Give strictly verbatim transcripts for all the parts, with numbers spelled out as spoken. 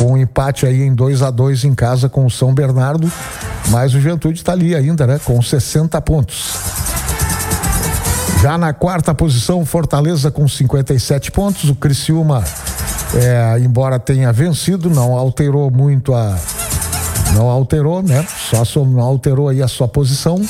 com um empate aí em dois a dois em casa com o São Bernardo, mas o Juventude está ali ainda, né? Com sessenta pontos. Já na quarta posição, Fortaleza com cinquenta e sete pontos. O Criciúma, é, embora tenha vencido, não alterou muito a, não alterou, né? Só, só não alterou aí a sua posição.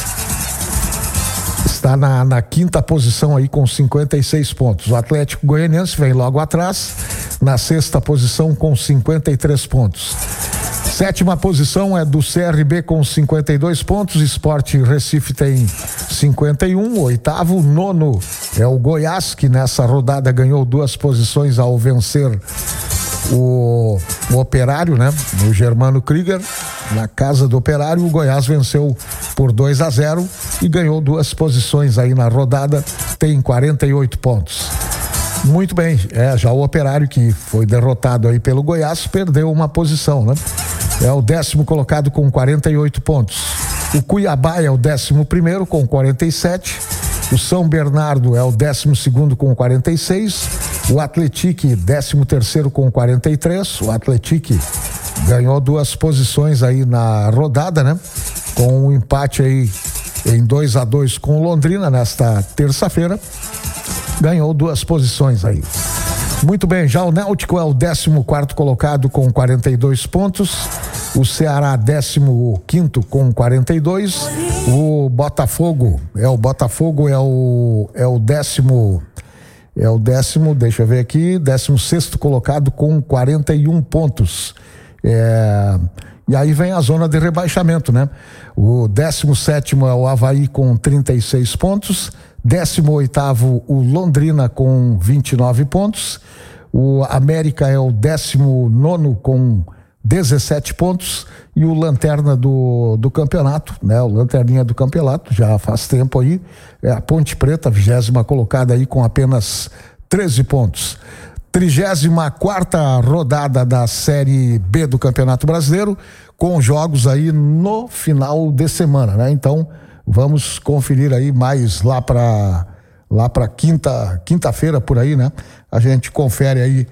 Está na, na quinta posição aí com cinquenta e seis pontos. O Atlético Goianiense vem logo atrás, na sexta posição com cinquenta e três pontos. Sétima posição é do C R B com cinquenta e dois pontos. Sport Recife tem cinquenta e um. Oitavo, nono é o Goiás, que nessa rodada ganhou duas posições ao vencer o, o Operário, né? No Germano Krieger, na casa do Operário, o Goiás venceu por dois a zero e ganhou duas posições aí na rodada, tem quarenta e oito pontos. Muito bem, é, já o Operário, que foi derrotado aí pelo Goiás, perdeu uma posição, né? É o décimo colocado com quarenta e oito pontos. O Cuiabá é o décimo primeiro com quarenta e sete. O São Bernardo é o décimo segundo com quarenta e seis. O Atlético, décimo terceiro com quarenta e três. O Atlético ganhou duas posições aí na rodada, né? Com um empate aí em dois a dois com o Londrina nesta terça-feira. Ganhou duas posições aí. Muito bem, já o Náutico é o décimo quarto colocado com quarenta e dois pontos. O Ceará, décimo quinto com quarenta e dois. O Botafogo, é o Botafogo é o é o décimo é o décimo, deixa eu ver aqui, décimo sexto colocado com quarenta e um pontos. É, e aí vem a zona de rebaixamento, né? O décimo sétimo é o Avaí com trinta e seis pontos. Décimo oitavo, o Londrina com vinte e nove pontos. O América é o décimo nono com dezessete pontos. E o Lanterna do, do campeonato, né? O Lanterninha do campeonato, já faz tempo aí, é a Ponte Preta, vigésima colocada aí com apenas treze pontos. Trigésima quarta rodada da Série B do Campeonato Brasileiro, com jogos aí no final de semana, né? Então, vamos conferir aí mais lá para lá para quinta, quinta-feira por aí, né? A gente confere aí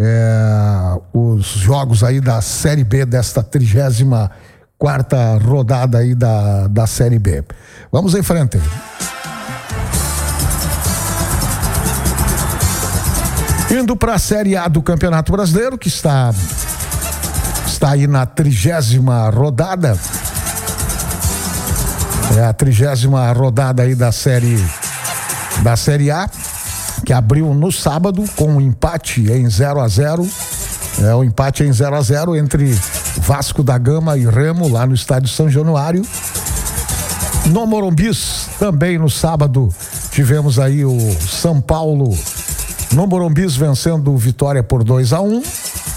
é, os jogos aí da Série B desta trigésima quarta rodada aí da, da Série B. Vamos em frente. Indo para a Série A do Campeonato Brasileiro, que está está aí na trigésima rodada. É a trigésima rodada aí da série da Série A, que abriu no sábado com um empate em zero a zero. É um empate em zero a zero entre Vasco da Gama e Remo, lá no estádio São Januário. No Morumbis, também no sábado, tivemos aí o São Paulo no Morumbis vencendo o Vitória por dois a um.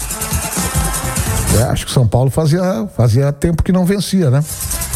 É, acho que o São Paulo fazia, fazia tempo que não vencia, né?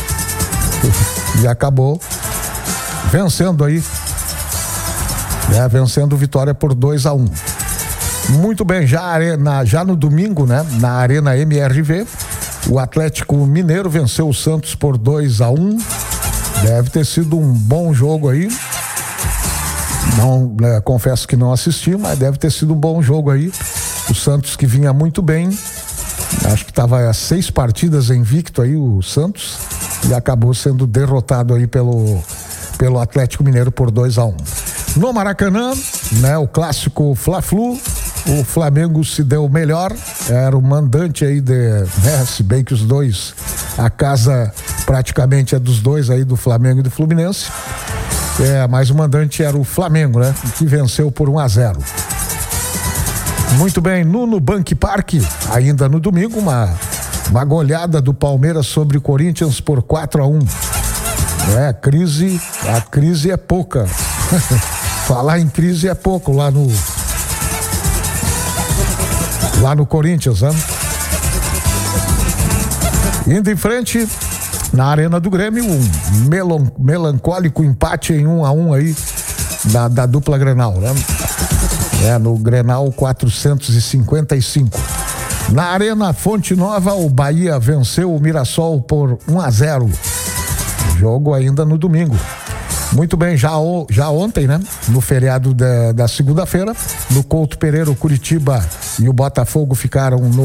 E acabou vencendo aí, né? Vencendo o Vitória por dois a um. Muito bem, já, arena, já no domingo, né? Na Arena M R V, o Atlético Mineiro venceu o Santos por dois a um. Deve ter sido um bom jogo aí. Não, né, confesso que não assisti, mas deve ter sido um bom jogo aí. O Santos, que vinha muito bem, acho que estava a seis partidas invicto aí o Santos, e acabou sendo derrotado aí pelo, pelo Atlético Mineiro por dois a um. No Maracanã, né, o clássico Fla-Flu, o Flamengo se deu melhor, era o mandante aí de, né, se bem que os dois, a casa praticamente é dos dois aí, do Flamengo e do Fluminense. É, mas o mandante era o Flamengo, né? Que venceu por um a zero. Muito bem, no Nubank Park, ainda no domingo, uma, uma goleada do Palmeiras sobre o Corinthians por quatro a um. É, crise, a crise é pouca. Falar em crise é pouco lá no lá no Corinthians, né? Indo em frente, na Arena do Grêmio, um melon, melancólico empate em um a um aí da, da dupla Grenal, né? É, no Grenal quatrocentos e cinquenta e cinco. Na Arena Fonte Nova, o Bahia venceu o Mirassol por um a zero. Jogo ainda no domingo. Muito bem, já, já ontem, né? No feriado da, da segunda-feira, no Couto Pereira, o Curitiba e o Botafogo ficaram no